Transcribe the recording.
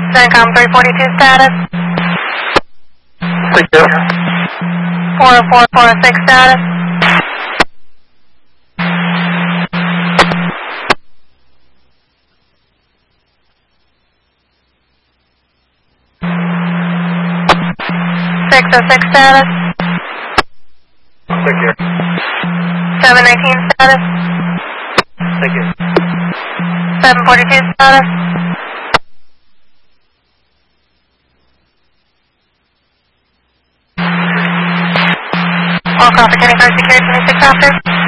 CENTCOM 342 status. Thank you. 40446 status. .606 status. Thank you. 719 status. Thank you. 742 status. All copy, Kenny Car Security 26 after.